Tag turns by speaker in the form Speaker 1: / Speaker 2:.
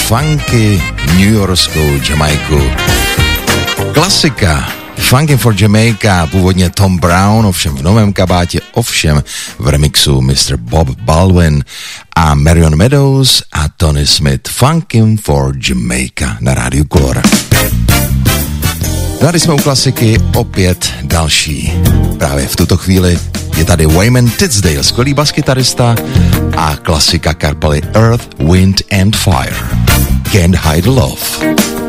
Speaker 1: funky New Yorkskou Jamaiku. Klasika Funkin' for Jamaica, původně Tom Brown, ovšem v novém kabátě, ovšem v remixu Mr. Bob Baldwin a Marion Meadows a Tony Smith. Funkin' for Jamaica na rádiu Color. Tady jsme u klasiky, opět další. Právě v tuto chvíli je tady Wayman Tisdale, skvělý baskytarista a klasika kapely Earth, Wind and Fire. Can't Hide Love.